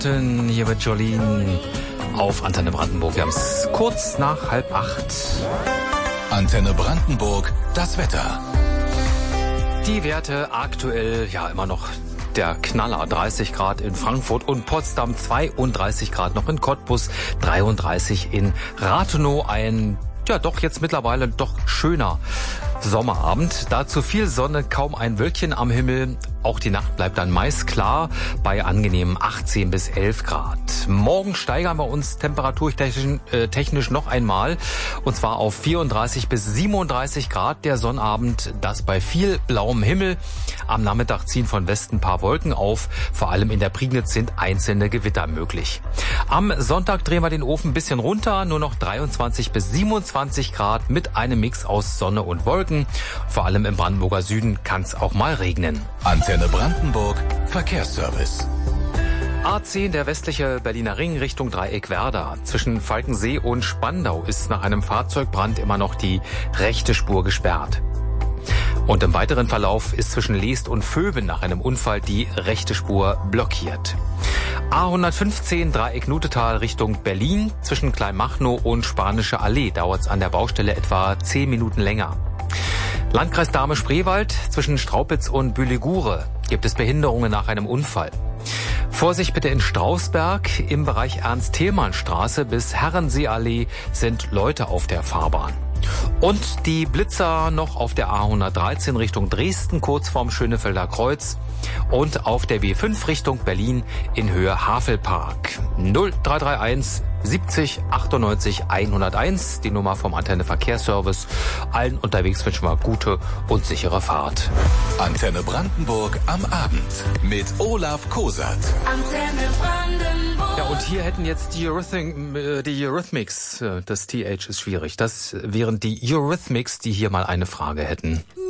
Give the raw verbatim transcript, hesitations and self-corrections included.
Hier mit Jolene auf Antenne Brandenburg. Wir haben es kurz nach halb acht. Antenne Brandenburg, das Wetter. Die Werte aktuell ja immer noch der Knaller. dreißig Grad in Frankfurt und Potsdam, zweiunddreißig Grad noch in Cottbus, dreiunddreißig in Rathenow. Ein ja doch jetzt mittlerweile doch schöner Sommerabend. Dazu viel Sonne, kaum ein Wölkchen am Himmel. Auch die Nacht bleibt dann meist klar bei angenehmen achtzehn bis elf Grad. Morgen steigern wir uns temperaturtechnisch äh, technisch noch einmal. Und zwar auf vierunddreißig bis siebenunddreißig Grad. Der Sonnabend, das bei viel blauem Himmel. Am Nachmittag ziehen von Westen ein paar Wolken auf. Vor allem in der Prignitz sind einzelne Gewitter möglich. Am Sonntag drehen wir den Ofen ein bisschen runter. Nur noch dreiundzwanzig bis siebenundzwanzig Grad mit einem Mix aus Sonne und Wolken. Vor allem im Brandenburger Süden kann es auch mal regnen. Antenne Brandenburg, Verkehrsservice. A zehn, der westliche Berliner Ring Richtung Dreieckwerder. Zwischen Falkensee und Spandau ist nach einem Fahrzeugbrand immer noch die rechte Spur gesperrt. Und im weiteren Verlauf ist zwischen Leest und Vöben nach einem Unfall die rechte Spur blockiert. A hundertfünfzehn, Dreieck Nutetal Richtung Berlin. Zwischen Kleinmachnow und Spanische Allee dauert es an der Baustelle etwa zehn Minuten länger. Landkreis Dahme-Spreewald, zwischen Straupitz und Bühlegure gibt es Behinderungen nach einem Unfall. Vorsicht bitte in Strausberg, im Bereich Ernst-Thälmann-Straße bis Herrensee-Allee sind Leute auf der Fahrbahn. Und die Blitzer noch auf der A hundertdreizehn Richtung Dresden, kurz vorm Schönefelder Kreuz. Und auf der B fünf Richtung Berlin in Höhe Havelpark. null drei drei eins siebzig achtundneunzig hunderteins, die Nummer vom Antenne Verkehrsservice. Allen unterwegs wünschen wir gute und sichere Fahrt. Antenne Brandenburg am Abend mit Olaf Kosat. Antenne Brandenburg. Ja, und hier hätten jetzt die, Eurythmi- äh, die Eurythmics, äh, das T H ist schwierig, das wären die Eurythmics, die hier mal eine Frage hätten.